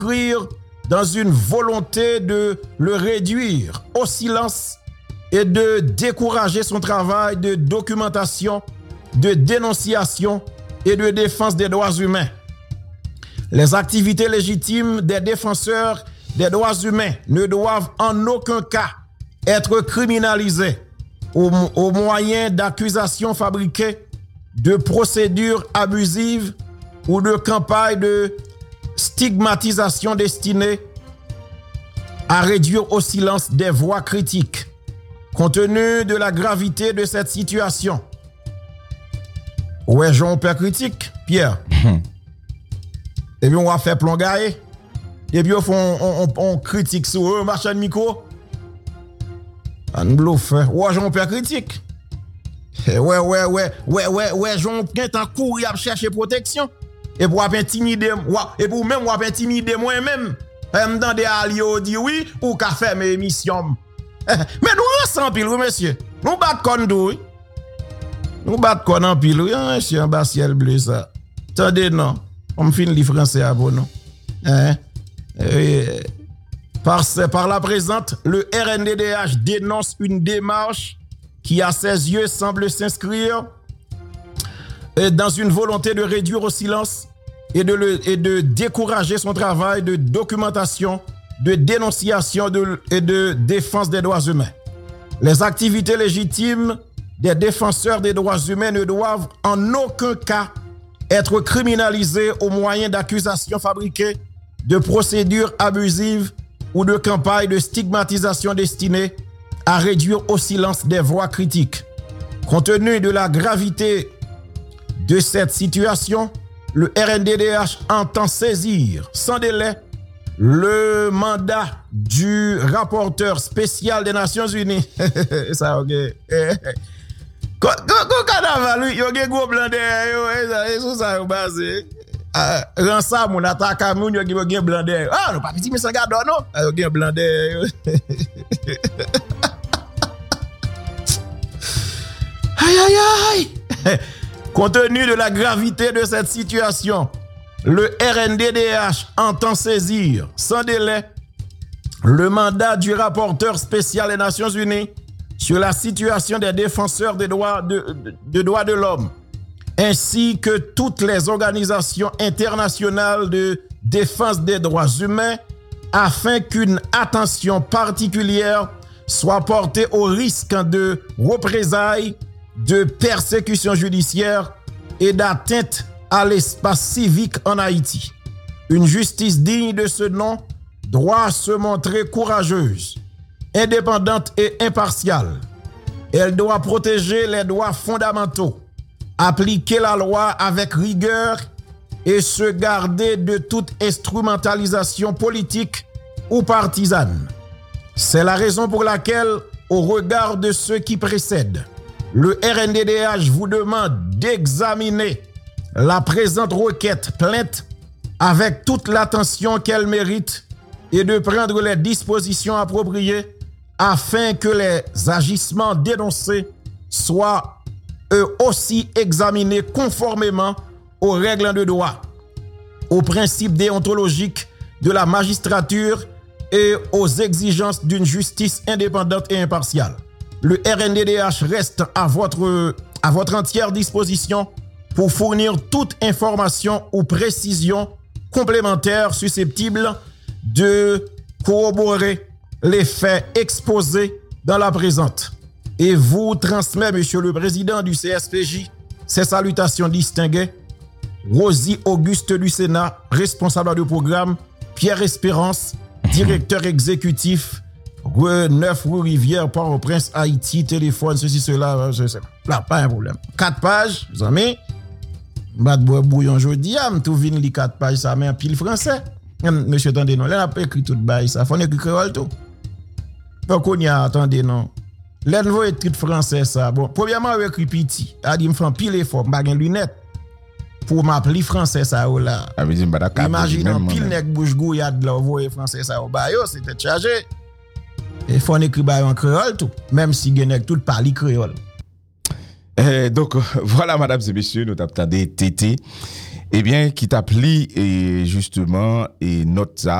s'inscrire dans une volonté de le réduire au silence et de décourager son travail de documentation, de dénonciation et de défense des droits humains. Les activités légitimes des défenseurs des droits humains ne doivent en aucun cas être criminalisées au moyen d'accusations fabriquées, de procédures abusives ou de campagnes de stigmatisation destinées à réduire au silence des voix critiques. Compte tenu de la gravité de cette situation. Ouais, Jean-Pierre critique, Pierre. Et puis on va faire plongailler. Et puis on critique sur eux, machin de micro. On bluffe. Ouais, Jean-Pierre critique. Ouais, Jean-Pierre t'en courir à chercher protection. Et pour intimider, et pour même intimider moi-même. Dans des alliés dit oui, ou qu'à faire mes émissions. Mais nous ensemble pile, oui, monsieur. Nous battons contre oui. Nous battons en pile, oui, monsieur, en bas ciel bleu ça. Attendez, non. On me finit les français à bon, non. Par la présente, le RNDDH dénonce une démarche qui, à ses yeux, semble s'inscrire dans une volonté de réduire au silence et de décourager son travail de documentation, de dénonciation et de défense des droits humains. Les activités légitimes des défenseurs des droits humains ne doivent en aucun cas être criminalisées au moyen d'accusations fabriquées, de procédures abusives ou de campagnes de stigmatisation destinées à réduire au silence des voix critiques. Compte tenu de la gravité de cette situation, le RNDDH entend saisir sans délai le mandat du rapporteur spécial des Nations Unies. Ça, ok. Quand carnaval, il y a un gros blanc derrière, ça est basé. Ransa, mon attaque à moun, il y a un blanc derrière. Ah, non, pas petit, mais ça garde, non? Il y a un blanc derrière. Aïe. Compte tenu de la gravité de cette situation, le RNDDH entend saisir sans délai le mandat du rapporteur spécial des Nations Unies sur la situation des défenseurs des droits de l'homme, ainsi que toutes les organisations internationales de défense des droits humains, afin qu'une attention particulière soit portée au risque de représailles, de persécutions judiciaires et d'atteinte à l'espace civique en Haïti. Une justice digne de ce nom doit se montrer courageuse, indépendante et impartiale. Elle doit protéger les droits fondamentaux, appliquer la loi avec rigueur et se garder de toute instrumentalisation politique ou partisane. C'est la raison pour laquelle, au regard de ce qui précède, le RNDDH vous demande d'examiner la présente requête plainte avec toute l'attention qu'elle mérite et de prendre les dispositions appropriées afin que les agissements dénoncés soient eux aussi examinés conformément aux règles de droit, aux principes déontologiques de la magistrature et aux exigences d'une justice indépendante et impartiale. Le RNDDH reste à votre entière disposition pour fournir toute information ou précision complémentaire susceptible de corroborer les faits exposés dans la présente. Et vous transmet, Monsieur le Président du CSPJ, ses salutations distinguées. Rosie Auguste du Sénat, responsable du programme, Pierre Espérance, directeur exécutif, 9 rue Rivière, Port-au-Prince, Haïti, téléphone, ceci, cela, là, pas un problème. 4 pages, vous amis. Bat bouillon jodi, tout vin li 4 pages, ça met un pile français. Monsieur, attendez, non, là, on a écrit tout bail, ça, faut écrire créole tout. Donc, on y a, attendez, non. Là, on va écrire français, ça. Bon, premièrement, on écrit petit. A dit, me fait pile effort, m'a une lunette. Pour m'appeler français, ça, là. Imagine, pile nèg bouche gouillade, là, vous voyez français, ça, bah, yo, c'était chargé. Il faut écrire bail en créole tout, même si Genek tout parle créole. Donc voilà, mesdames et messieurs, nous t'attendons TT. Eh bien, qui t'appli et justement et note ça